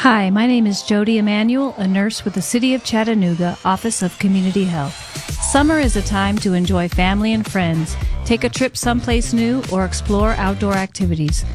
Hi, my name is Jody Emanuel, a nurse with the City of Chattanooga Office of Community Health. Summer is a time to enjoy family and friends, take a trip someplace new, or explore outdoor activities.